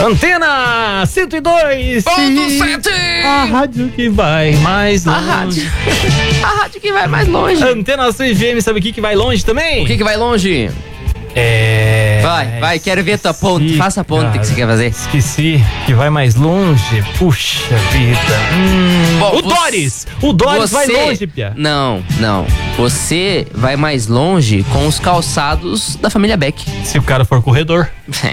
Antena 102.7. A rádio que vai mais longe. A rádio que vai mais longe. Antena CGM, sabe o que vai longe também? O que vai longe? Vai, quero ver tua ponte. Faça a ponte que você quer fazer. Esqueci que vai mais longe. Puxa vida. Bom, O Doris vai longe, Pia. Não. Você vai mais longe com os calçados da família Beck. Se o cara for corredor.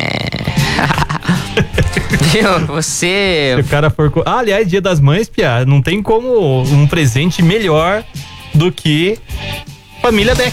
Viu? Você. Se o cara for. Aliás, Dia das Mães, Pia, não tem como um presente melhor do que família Beck.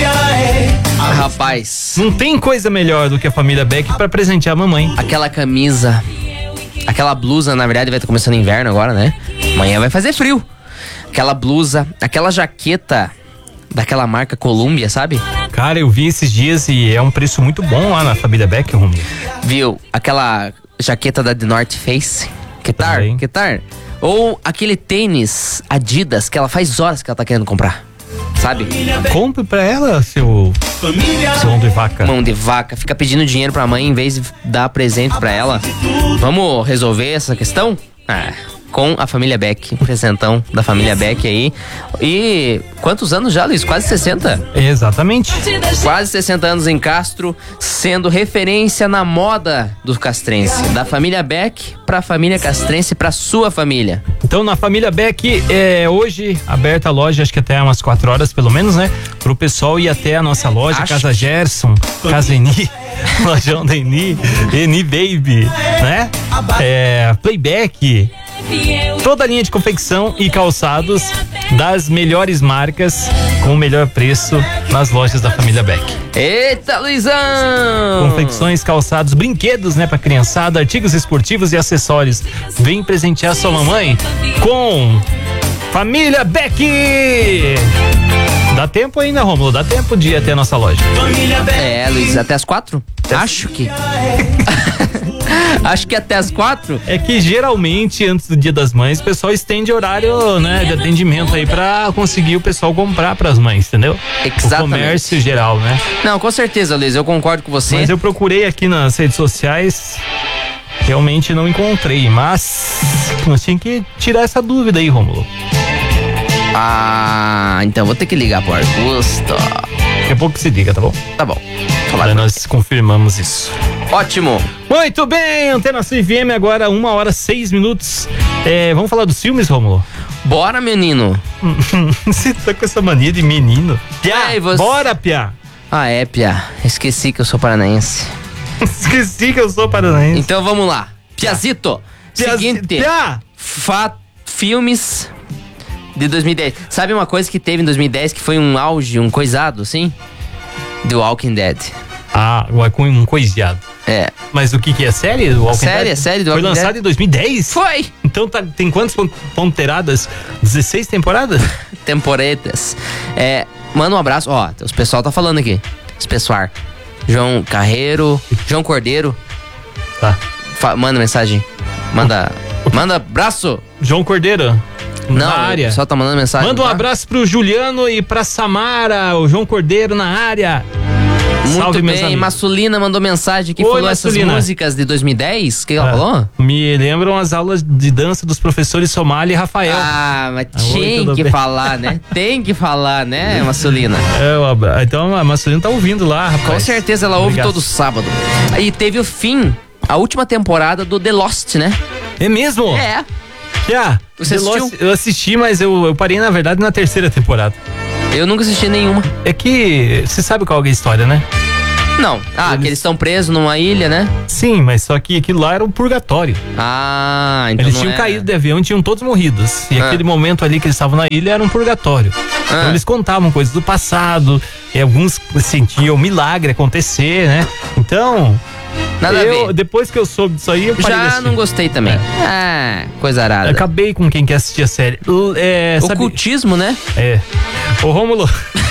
Rapaz. Não tem coisa melhor do que a família Beck pra presentear a mamãe. Aquela camisa, aquela blusa, na verdade vai estar começando inverno agora, né? Amanhã vai fazer frio. Aquela blusa, aquela jaqueta daquela marca Columbia, sabe? Cara, eu vi esses dias e é um preço muito bom lá na família Beck, Romulo. Viu? Aquela jaqueta da The North Face. Que tal? Ou aquele tênis Adidas que ela faz horas que ela tá querendo comprar. Sabe? Compre pra ela, seu mão de vaca. Mão de vaca. Fica pedindo dinheiro pra mãe em vez de dar presente pra ela. Vamos resolver essa questão? Com a família Beck. Presentão da família Beck aí. E quantos anos já, Luiz? Quase 60? Exatamente. Quase 60 anos em Castro, sendo referência na moda do castrense. Da família Beck pra família castrense, pra sua família. Então, na família Beck, hoje aberta a loja, acho que até umas 4 horas pelo menos, né? Pro pessoal ir até a nossa loja, Casa Gerson, Casa Eni, Lojão da Eni Baby, né? Playback. Toda a linha de confecção e calçados das melhores marcas com o melhor preço nas lojas da família Beck. Eita, Luizão! Confecções, calçados, brinquedos, né, pra criançada, artigos esportivos e acessórios. Vem presentear sua mamãe com família Beck! Dá tempo ainda, Rômulo? Dá tempo de ir até a nossa loja. Luiz, até as 4? Acho que. Acho que até as 4. É que geralmente, antes do Dia das Mães, o pessoal estende horário, né, de atendimento aí pra conseguir o pessoal comprar pras mães, entendeu? Exatamente. O comércio geral, né? Não, com certeza, Luiz, eu concordo com você. Mas eu procurei aqui nas redes sociais, realmente não encontrei, mas nós tínhamos que tirar essa dúvida aí, Rômulo. Então vou ter que ligar pro Augusto. Daqui a pouco se liga, tá bom? Tá bom. Nós confirmamos isso. Ótimo. Muito bem, Antena CFM, agora 1h06. Vamos falar dos filmes, Rômulo? Bora, menino. Você tá com essa mania de menino? Piá, bora, Piá. Piá. Esqueci que eu sou paranaense. Então vamos lá. Piazito. Seguinte. Piá. Filmes de 2010. Sabe uma coisa que teve em 2010 que foi um auge, um coisado, assim? The Walking Dead. Um coiseado. Mas o que é série? Do Walking Dead? A série do Walking Dead. Foi lançado em 2010? Foi. Então tem quantas ponteiradas? 16 temporadas? Temporetas. Manda um abraço. Os pessoal tá falando aqui. Os pessoal. João Carreiro, João Cordeiro. Tá. Manda mensagem. Manda abraço. João Cordeiro. Na área. Só tá mandando mensagem. Manda um abraço pro Juliano e pra Samara, o João Cordeiro na área. Muito Salve, bem, Massulina mandou mensagem aqui, falou Massulina. Essas músicas de 2010, o que ela falou? Me lembram as aulas de dança dos professores Somália e Rafael. Mas tinha que falar, né? Tem que falar, né, Massulina? Então a Massulina tá ouvindo lá, rapaz. Com certeza ela ouve todo sábado. E teve o fim, a última temporada do The Lost, né? É mesmo? Você assistiu? Eu assisti, mas eu parei, na verdade, na 3ª temporada. Eu nunca assisti nenhuma. É que você sabe qual é a história, né? Não. Que eles estão presos numa ilha, né? Sim, mas só que aquilo lá era um purgatório. Então eles tinham caído de avião e tinham todos morridos. E aquele momento ali que eles estavam na ilha era um purgatório. Então eles contavam coisas do passado, e alguns sentiam o milagre acontecer, né? Então... Nada a ver. Depois que eu soube disso aí, eu parei de assistir. Não gostei também. Coisa arada. Acabei com quem quer assistir a série. Ocultismo, né? Ô, Rômulo.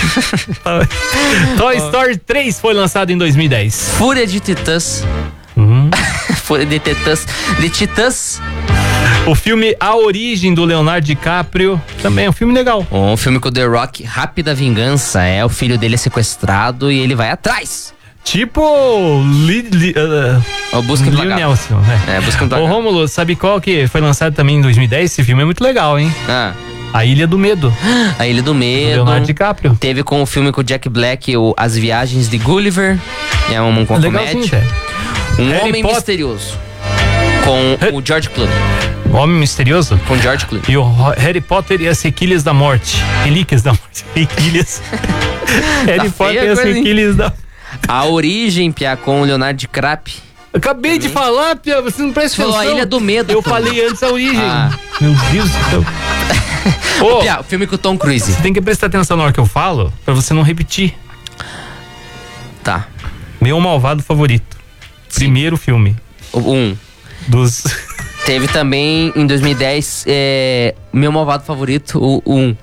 Toy Story 3 foi lançado em 2010. Fúria de Titãs. Fúria de Titãs. De Titãs. O filme A Origem, do Leonardo DiCaprio, também é um filme legal. Um filme com o The Rock, Rápida Vingança. O filho dele é sequestrado e ele vai atrás. Tipo O Busca Liam Implacável. Neeson, né? Busca Ô, Implacável. Rômulo, sabe qual que foi lançado também em 2010? Esse filme é muito legal, hein? A Ilha do Medo, A Ilha do Medo. Leonardo DiCaprio. Teve com o filme com o Jack Black, As Viagens de Gulliver. É uma Legalzinho, comédia. velho. Um Harry Homem Potter. Misterioso. Com o George Clooney. O Homem Misterioso. Com o George Clooney. E o Harry Potter e as Relíquias da Morte. Relíquias da Morte. Relíquias. Harry Potter feia e a as coisa, hein? Relíquias da... A Origem, Pia, com o Leonardo DiCaprio. Acabei de falar, Pia, você não presta Falou atenção. a Ilha do Medo. Eu pô. falei antes a Origem. Ah. Meu Deus do céu. Ô, Pia, o filme com o Tom Cruise. você tem que prestar atenção na hora que eu falo, pra você não repetir. Tá. Meu malvado favorito. Primeiro filme dos... Teve também em 2010 meu malvado favorito, o 1.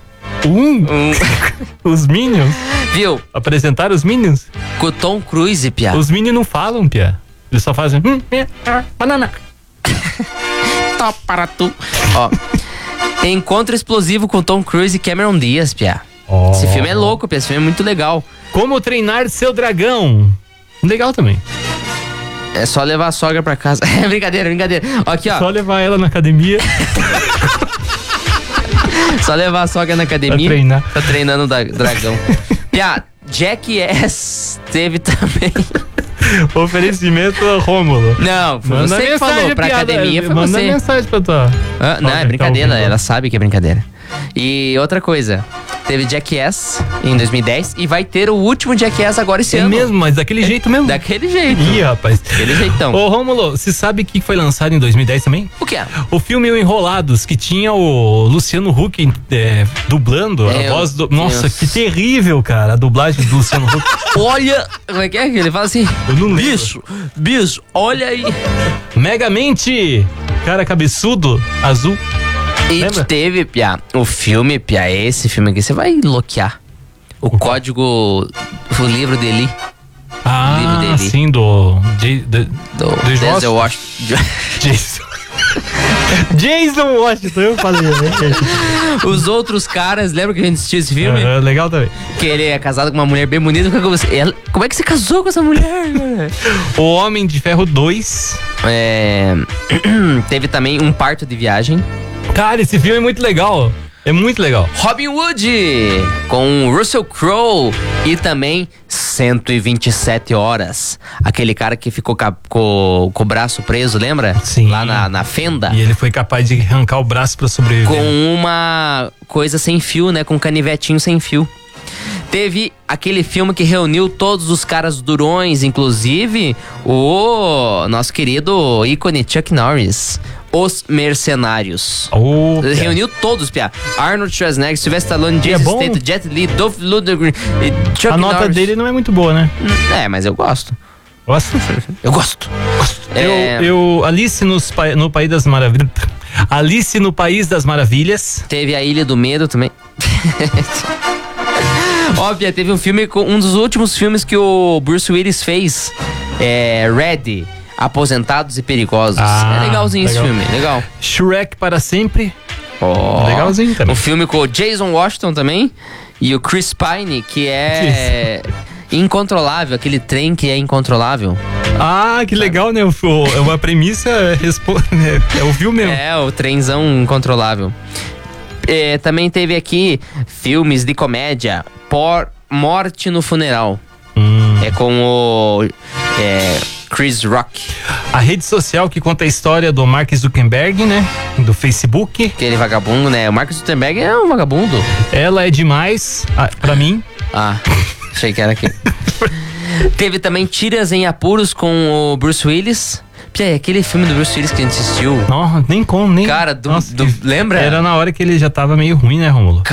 Os Minions? Viu? Apresentaram os Minions? Com o Tom Cruise, Pia. Os Minions não falam, Pia. Eles só fazem... banana. Tá para tu. Ó. Encontro explosivo com Tom Cruise e Cameron Diaz, Pia. Oh. Esse filme é louco, Pia. Esse filme é muito legal. Como treinar seu dragão. Legal também. É só levar a sogra pra casa. É brincadeira. Ó, aqui, ó. Só levar ela na academia Só levar a sogra na academia. pra treinar. Tá treinando o dragão. Pia, Jackass teve também. Oferecimento Rômulo. Não, foi Manda você que mensagem, falou. Pra piada. academia foi Manda você. mensagem pra tua... Não, é Tá brincadeira. ouvindo. Ela sabe que é brincadeira. E outra coisa. Teve Jackass em 2010 e vai ter o último Jackass agora esse É ano. mesmo, mas daquele jeito mesmo. Daquele jeito. Ih, rapaz. Daquele jeitão. Ô, Rômulo, você sabe que foi lançado em 2010 também? O que é? O filme O Enrolados, que tinha o Luciano Huck dublando a voz do... Nossa, Deus. que terrível, cara, a dublagem do Luciano Huck. Olha, como é que ele fala assim? Eu não lembro. Bicho, olha aí. Megamente, cara cabeçudo, azul. E Lembra? teve, Pia, o filme, Pia, esse filme aqui, você vai enlouquear. O código, o livro dele, Ah, livro dele. sim, do do Denzel Washington. Jason. Jason Washington, eu falei, né? Os outros caras, lembra que a gente assistiu esse filme? Legal também. Que ele é casado com uma mulher bem bonita. Como é que você casou com essa mulher, cara? O Homem de Ferro 2. Teve também Um Parto de Viagem. Cara, esse filme é muito legal. É muito legal. Robin Hood, com Russell Crowe. E também 127 Horas. Aquele cara que ficou com o braço preso, lembra? Sim. Lá na fenda. E ele foi capaz de arrancar o braço pra sobreviver. Com uma coisa sem fio, né? Com um canivetinho sem fio. Teve aquele filme que reuniu todos os caras durões, inclusive o nosso querido ícone Chuck Norris. Os Mercenários. Reuniu todos, Pia. Arnold Schwarzenegger, Sylvester Stallone, Jason Statham, Jet Li, Dolph Lundgren e Chuck A nota Norris. dele não é muito boa, né? Mas eu gosto. Gosta? Eu gosto. Eu Alice no País das Maravilhas. Alice no País das Maravilhas. Teve A Ilha do Medo também. Óbvio, teve um filme, um dos últimos filmes que o Bruce Willis fez. Red, Aposentados e Perigosos. É legalzinho legal. esse filme, legal. Shrek para sempre. Oh, Legalzinho também. Um filme com o Jason Washington também. E o Chris Pine, que é incontrolável, aquele trem que é incontrolável. Ah, que legal, né? A premissa é o filme mesmo. É, o trenzão incontrolável. Também teve aqui filmes de comédia. Morte no Funeral. É com o Chris Rock. A rede social que conta a história do Mark Zuckerberg, né? Do Facebook. Aquele vagabundo, né? O Mark Zuckerberg é um vagabundo. Ela é demais, pra mim. Achei que era aqui. Teve também Tiras em Apuros com o Bruce Willis. Pia, aquele filme do Bruce Willis que a gente assistiu. Não, nem como, nem. Cara, Nossa, lembra? Era na hora que ele já tava meio ruim, né, Rômulo?